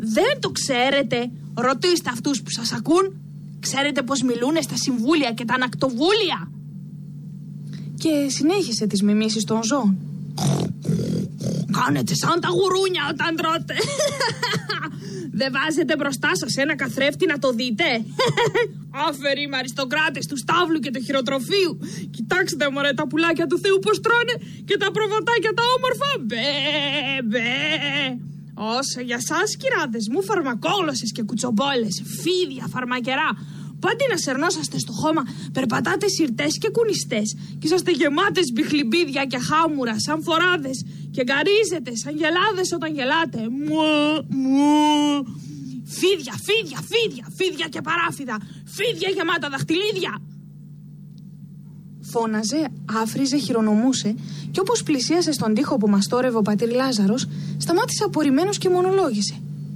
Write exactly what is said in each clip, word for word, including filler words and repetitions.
Δεν το ξέρετε? Ρωτήστε αυτούς που σας ακούν. Ξέρετε πως μιλούνε στα συμβούλια και τα ανακτοβούλια? Και συνέχισε τις μιμήσεις των ζώων. Κάνετε σαν τα γουρούνια όταν τρώτε. Δεν βάζετε μπροστά σας ένα καθρέφτη να το δείτε? Άφεροι με αριστοκράτες του στάβλου και του χειροτροφείου. Κοιτάξτε μωρέ τα πουλάκια του Θεού πως τρώνε και τα προβατάκια τα όμορφα. Μπε, μπε. Όσο για σας κυράδες μου, φαρμακόγλωσσες και κουτσομπόλες, φίδια, φαρμακερά, πάντη να σερνόσαστε στο χώμα, περπατάτε σιρτές και κουνιστές και είσαστε γεμάτες μπιχλιμπίδια και χάμουρα σαν φοράδες και γκαρίζετε σαν γελάδες όταν γελάτε. Μου, μου. Φίδια, φίδια, φίδια, φίδια και παράφιδα, φίδια γεμάτα δαχτυλίδια. Φώναζε, άφριζε, χειρονομούσε και όπως πλησίασε στον τοίχο που μαστόρευε ο πατήρ Λάζαρος, σταμάτησε απορριμμένος και μονολόγησε.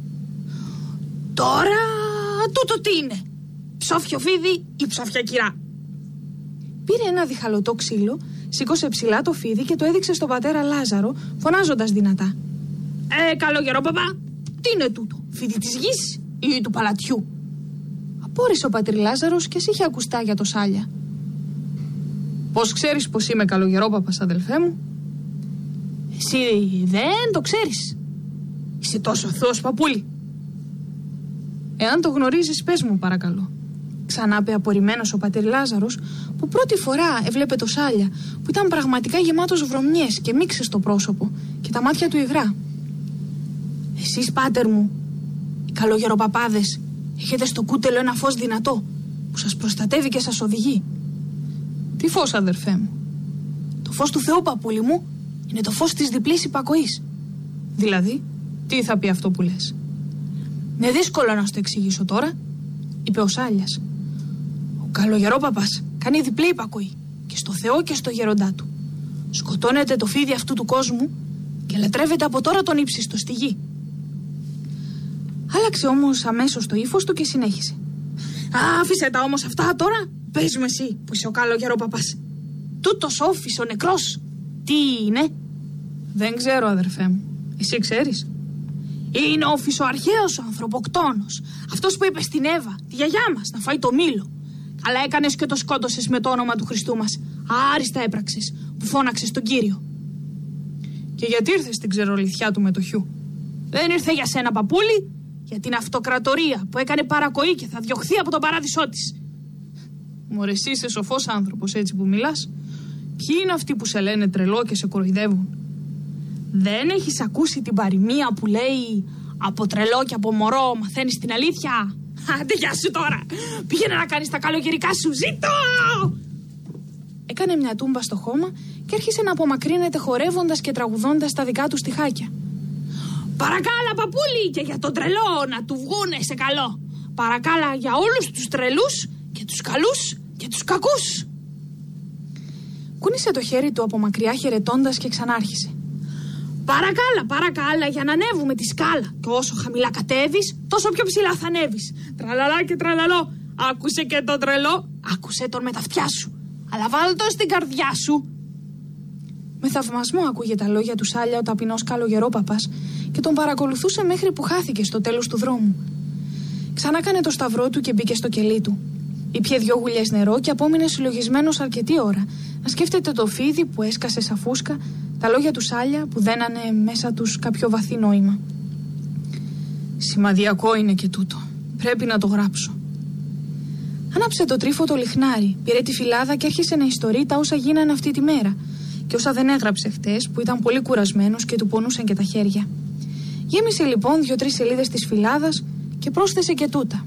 Τώρα τούτο τι είναι? Ψόφιο φίδι ή ψόφια κυρά? Πήρε ένα διχαλωτό ξύλο, σήκωσε ψηλά το φίδι και το έδειξε στον πατέρα Λάζαρο, φωνάζοντας δυνατά. Ε, καλό γερό παπά, τι είναι τούτο? Φίδι της γης ή του παλατιού? Απόρρισε ο πατήρ Λάζαρος και είχε ακουστά για το σάλια. Πώς ξέρεις πως είμαι καλογερόπαπας, αδελφέ μου? Εσύ δεν το ξέρεις. Είσαι τόσο αθώος, παππούλη. Εάν το γνωρίζεις, πες μου παρακαλώ. Ξανά είπε απορριμμένος ο πατήρ Λάζαρος, που πρώτη φορά έβλεπε το σάλια, που ήταν πραγματικά γεμάτος βρωμιές και μίξες στο πρόσωπο και τα μάτια του υγρά. Εσείς, πάτερ μου, οι καλογεροπαπάδες, έχετε στο κούτελο ένα φως δυνατό που σας προστατεύει και σας οδηγεί. Τι φως, αδερφέ μου? Το φως του Θεού, παππούλη μου, είναι το φως της διπλής υπακοής. Δηλαδή, τι θα πει αυτό που λες? Είναι δύσκολο να σου το εξηγήσω τώρα, είπε ο Σάλιας. Ο καλογερόπαπας κάνει διπλή υπακοή και στο Θεό και στο γέροντά του. Σκοτώνεται το φίδι αυτού του κόσμου και λατρεύεται από τώρα τον ύψιστο στη γη. Άλλαξε όμως αμέσως το ύφος του και συνέχισε. Α, άφησε τα όμως αυτά τώρα. Πες μου εσύ που είσαι ο καλογερόπαπας. Τούτος όφης ο νεκρός τι είναι? Δεν ξέρω, αδερφέ μου. Εσύ ξέρεις? Είναι ο φυσοαρχαίος ο ανθρωποκτόνος. Αυτός που είπε στην Εύα, τη γιαγιά μας, να φάει το μήλο. Αλλά έκανες και το σκότωσες με το όνομα του Χριστού μας. Άριστα έπραξες που φώναξες τον Κύριο. Και γιατί ήρθε στην ξερολιθιά του μετοχιού? Δεν ήρθε για σένα, παππούλη, για την αυτοκρατορία που έκανε παρακοή και θα διωχθεί από τον παράδεισό της. Μωρέ, εσύ είσαι σοφός άνθρωπος έτσι που μιλάς? Ποιοι είναι αυτοί που σε λένε τρελό και σε κοροϊδεύουν? Δεν έχεις ακούσει την παροιμία που λέει από τρελό και από μωρό μαθαίνεις την αλήθεια? Άντε γεια σου τώρα. Πήγαινε να κάνεις τα καλογερικά σου. Ζήτω! Έκανε μια τούμπα στο χώμα και άρχισε να απομακρύνεται χορεύοντας και τραγουδώντας τα δικά του στιχάκια. Παρακάλα, παππούλη, και για τον τρελό να του βγούνε σε καλό. Παρακάλα για όλους τους τρελούς και τους καλούς και τους κακούς. Κούνησε το χέρι του από μακριά χαιρετώντας και ξανάρχισε. Παρακάλα, παρακάλα, για να ανέβουμε τη σκάλα. Και όσο χαμηλά κατέβεις, τόσο πιο ψηλά θα ανέβεις. Τραλαλά και τραλαλό. Άκουσε και τον τρελό. Άκουσε τον με τα αυτιά σου. Αλλά βάλ' το στην καρδιά σου. Με θαυμασμό άκουγε τα λόγια του Σάλια ο ταπεινός καλογερόπαπας και τον παρακολουθούσε μέχρι που χάθηκε στο τέλος του δρόμου. Ξανά κάνε το σταυρό του και μπήκε στο κελί του. Ήπιε δυο γουλιές νερό και απόμεινε συλλογισμένος αρκετή ώρα να σκέφτεται το φίδι που έσκασε σαν φούσκα, τα λόγια του Σάλια που δένανε μέσα τους κάποιο βαθύ νόημα. Σημαδιακό είναι και τούτο. Πρέπει να το γράψω. Άναψε το τρίφωτο λιχνάρι, πήρε τη φυλάδα και άρχισε να ιστορεί τα όσα γίνανε αυτή τη μέρα και όσα δεν έγραψε χτες που ήταν πολύ κουρασμένος και του πονούσαν και τα χέρια. Γέμισε λοιπόν δύο-τρεις σελίδες της φυλάδας και πρόσθεσε και τούτα.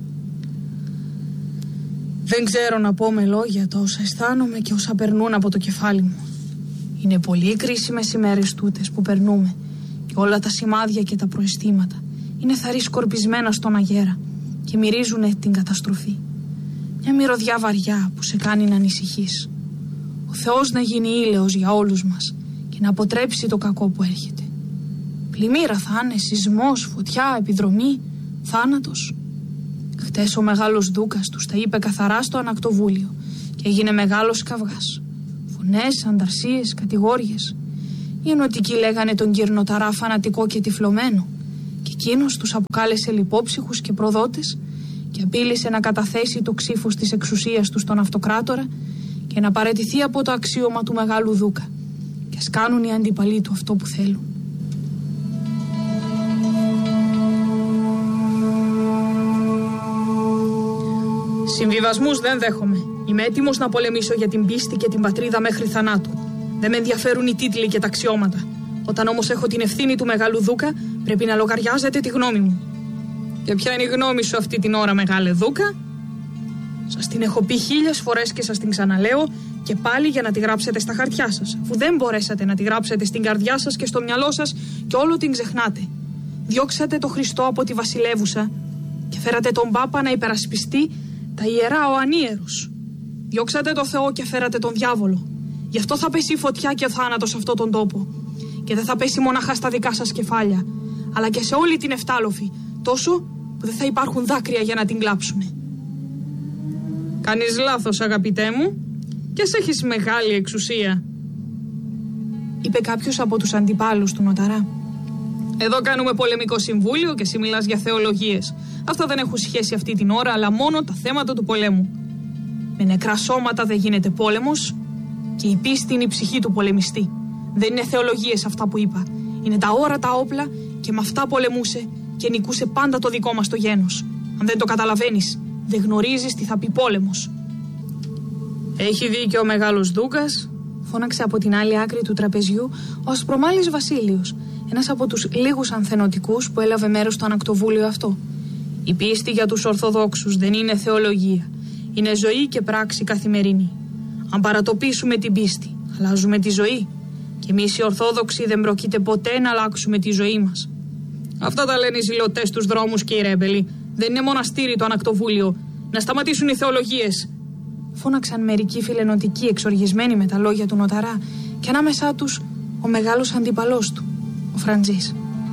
Δεν ξέρω να πω με λόγια τα όσα αισθάνομαι και όσα περνούν από το κεφάλι μου. Είναι πολύ κρίσιμες ημέρες τούτες που περνούμε και όλα τα σημάδια και τα προαισθήματα είναι θαρρή σκορπισμένα στον αγέρα και μυρίζουνε την καταστροφή. Μια μυρωδιά βαριά που σε κάνει να ανησυχείς. Ο Θεός να γίνει ήλαιος για όλους μας και να αποτρέψει το κακό που έρχεται. Πλημμύρα θα είναι, σεισμός, φωτιά, επιδρομή, θάνατος. Χτες ο μεγάλος δούκας τους τα είπε καθαρά στο ανακτοβούλιο και έγινε μεγάλος καυγάς. Φωνές, ανταρσίες, κατηγόριες. Οι ενωτικοί λέγανε τον Κυρνοταρά φανατικό και τυφλωμένο Και εκείνος τους αποκάλεσε λιπόψυχους και προδότες και απείλησε να καταθέσει το ξύφος της εξουσίας του στον αυτοκράτορα και να παραιτηθεί από το αξίωμα του Μεγάλου Δούκα, και ας κάνουν οι αντιπαλοί του αυτό που θέλουν. Συμβιβασμούς δεν δέχομαι. Είμαι έτοιμος να πολεμήσω για την πίστη και την πατρίδα μέχρι θανάτου. Δεν με ενδιαφέρουν οι τίτλοι και τα αξιώματα. Όταν όμως έχω την ευθύνη του Μεγάλου Δούκα, πρέπει να λογαριάζετε τη γνώμη μου. Και ποια είναι η γνώμη σου αυτή την ώρα, Μεγάλε Δούκα? Σας την έχω πει χίλιες φορές και σας την ξαναλέω και πάλι για να τη γράψετε στα χαρτιά σας, αφού δεν μπορέσατε να τη γράψετε στην καρδιά σας και στο μυαλό σας και όλο την ξεχνάτε. Διώξατε το Χριστό από τη βασιλεύουσα και φέρατε τον Πάπα να υπερασπιστεί τα ιερά ο ανίερος. Διώξατε το Θεό και φέρατε τον διάβολο. Γι' αυτό θα πέσει η φωτιά και ο θάνατος σε αυτόν τον τόπο. Και δεν θα πέσει μοναχά στα δικά σας κεφάλια, αλλά και σε όλη την Εφτάλοφη, τόσο που δεν θα υπάρχουν δάκρυα για να την κλάψουνε. Κάνεις λάθος, αγαπητέ μου, και σε έχεις μεγάλη εξουσία, είπε κάποιος από τους αντιπάλους του Νοταρά. Εδώ κάνουμε πολεμικό συμβούλιο και εσύ μιλάς για θεολογίες. Αυτά δεν έχουν σχέση αυτή την ώρα, αλλά μόνο τα θέματα του πολέμου. Με νεκρά σώματα δεν γίνεται πόλεμος και η πίστη είναι η ψυχή του πολεμιστή. Δεν είναι θεολογίες αυτά που είπα. Είναι τα όρατα όπλα και με αυτά πολεμούσε και νικούσε πάντα το δικό μας το γένος. Αν δεν το καταλαβαίνεις, δεν γνωρίζεις τι θα πει πόλεμος. Έχει δίκιο ο Μεγάλος Δούκας, φώναξε από την άλλη άκρη του τραπεζιού ο Ασπρομάλης Βασίλειος, ένας από τους λίγους ανθενωτικούς που έλαβε μέρος στο ανακτοβούλιο αυτό. Η πίστη για τους Ορθοδόξους δεν είναι θεολογία. Είναι ζωή και πράξη καθημερινή. Αν παρατοπίσουμε την πίστη, αλλάζουμε τη ζωή. Και εμείς οι Ορθόδοξοι δεν πρόκειται ποτέ να αλλάξουμε τη ζωή μας. Αυτά τα λένε οι ζηλωτές στους δρόμους και οι ρέμπελοι. Δεν είναι μοναστήρι το ανακτοβούλιο. Να σταματήσουν οι θεολογίες. Φώναξαν μερικοί φιλενωτικοί εξοργισμένοι με τα λόγια του Νοταρά και ανάμεσά τους ο μεγάλος αντίπαλός του, ο Φραντζής.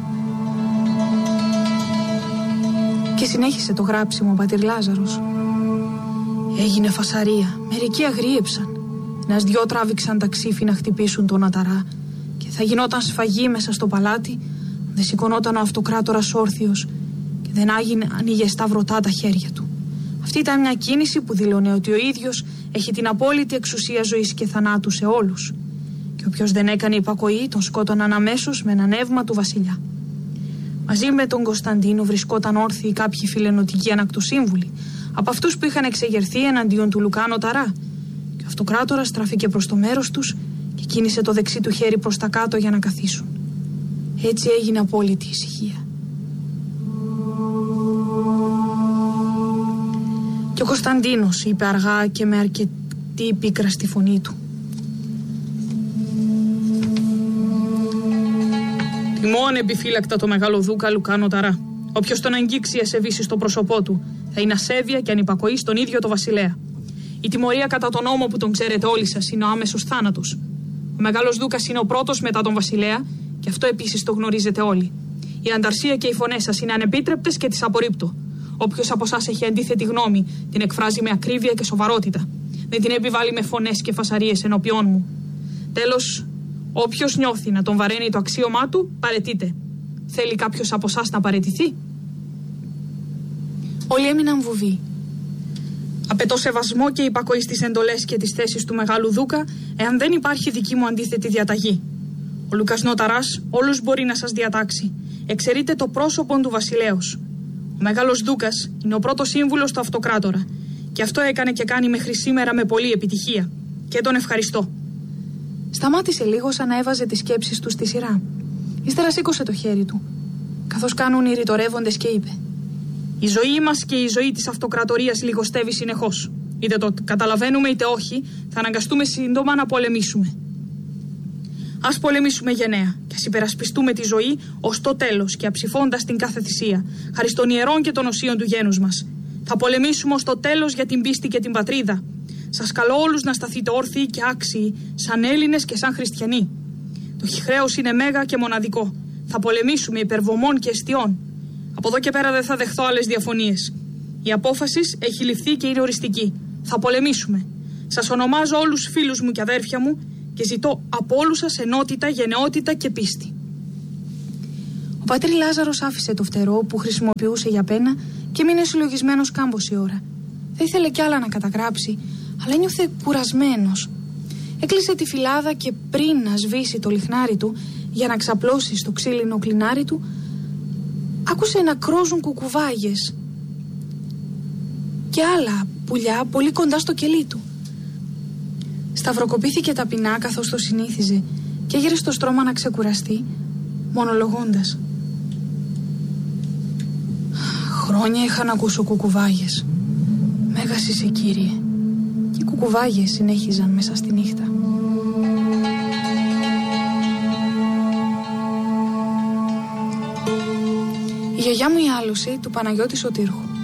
Και συνέχισε το γράψιμο ο πατήρ Λάζαρος. Έγινε φασαρία, μερικοί αγρίεψαν. Ένας δυο τράβηξαν τα ξύφη να χτυπήσουν τον Νοταρά και θα γινόταν σφαγή μέσα στο παλάτι, δεν σηκωνόταν ο αυτοκράτορας όρθιος και δεν άγινε, ανοίγε σταυρωτά τα χέρια του. Αυτή ήταν μια κίνηση που δηλώνε ότι ο ίδιος έχει την απόλυτη εξουσία ζωής και θανάτου σε όλους. Και όποιος δεν έκανε υπακοή τον σκότωναν αμέσως με ένα νεύμα του βασιλιά. Μαζί με τον Κωνσταντίνο βρισκόταν όρθιοι κάποιοι φιλενωτικοί ανακτοσύμβουλοι, από αυτούς που είχαν εξεγερθεί εναντίον του Λουκά Νοταρά. Και ο αυτοκράτορας στράφηκε προς το μέρος τους και κίνησε το δεξί του χέρι προς τα κάτω για να καθίσουν. Έτσι έγινε απόλυτη ησυχία. Και ο Κωνσταντίνος είπε αργά και με αρκετή πίκρα στη φωνή του. Τιμών επιφύλακτα το Μεγάλο Δούκα Λουκά Νοταρά. Όποιος τον αγγίξει ασεβήσει στο πρόσωπό του θα είναι ασέβεια και ανυπακοή στον ίδιο το βασιλέα. Η τιμωρία κατά τον νόμο που τον ξέρετε όλοι σας είναι ο άμεσος θάνατος. Ο Μεγάλος Δούκας είναι ο πρώτος μετά τον βασιλέα και αυτό επίσης το γνωρίζετε όλοι. Η ανταρσία και οι φωνές σας είναι ανεπίτρεπτες και τις απορρίπτω. Όποιος από εσάς έχει αντίθετη γνώμη την εκφράζει με ακρίβεια και σοβαρότητα. Δεν την επιβάλλει με φωνές και φασαρίες ενώπιόν μου. Τέλος, όποιος νιώθει να τον βαραίνει το αξίωμά του, παραιτείται. Θέλει κάποιος από εσάς να παραιτηθεί? Όλοι έμειναν βουβοί. Απαιτώ σεβασμό και υπακοή στις εντολές και τις θέσεις του Μεγάλου Δούκα, εάν δεν υπάρχει δική μου αντίθετη διαταγή. Ο Λουκάς Νοταράς όλους μπορεί να σας διατάξει. Εξαιρείται το πρόσωπο του βασιλέως. Ο Μεγάλος Δούκας είναι ο πρώτος σύμβουλος του αυτοκράτορα και αυτό έκανε και κάνει μέχρι σήμερα με πολλή επιτυχία. Και τον ευχαριστώ. Σταμάτησε λίγο σαν να έβαζε τις σκέψεις του στη σειρά. Ύστερα σήκωσε το χέρι του, καθώς κάνουν οι ρητορεύοντες και είπε: η ζωή μας και η ζωή της αυτοκρατορίας λιγοστεύει συνεχώς. Είτε το καταλαβαίνουμε είτε όχι, θα αναγκαστούμε σύντομα να πολεμήσουμε. Ας πολεμήσουμε γενναία και ας υπερασπιστούμε τη ζωή ως το τέλος και αψηφώντας την κάθε θυσία, χαρί των ιερών και των οσίων του γένους μας. Θα πολεμήσουμε ως το τέλος για την πίστη και την πατρίδα. Σας καλώ όλους να σταθείτε όρθιοι και άξιοι, σαν Έλληνες και σαν χριστιανοί. Το χρέος είναι μέγα και μοναδικό. Θα πολεμήσουμε υπερβομών και εστιών. Από εδώ και πέρα δεν θα δεχθώ άλλες διαφωνίες. Η απόφαση έχει ληφθεί και είναι οριστική. Θα πολεμήσουμε. Σας ονομάζω όλους φίλους μου και αδέρφια μου και ζητώ από όλους σας ενότητα, γενναιότητα και πίστη. Ο Ο πατήρ Λάζαρος άφησε το φτερό που χρησιμοποιούσε για πένα και μείνε συλλογισμένος κάμποση ώρα. Θα ήθελε κι άλλα να καταγράψει, αλλά ένιωθε κουρασμένος. Έκλεισε τη φυλάδα και πριν να σβήσει το λιχνάρι του για να ξαπλώσει στο ξύλινο κλινάρι του, άκουσε να κρόζουν κουκουβάγες και άλλα πουλιά πολύ κοντά στο κελί του. Σταυροκοπήθηκε ταπεινά καθώς το συνήθιζε και γύρε στο στρώμα να ξεκουραστεί, μονολογώντας. Χρόνια είχα να ακούσω κουκουβάγες. Μέγας είσαι, Κύριε. Και οι κουκουβάγες συνέχιζαν μέσα στη νύχτα. Η γιαγιά μου η άλωση του Παναγιώτη Σωτήρχου.